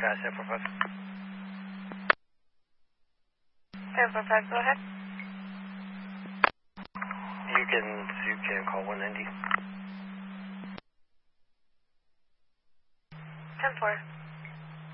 Sky 745. 745, go ahead. You can call 190. 10-4.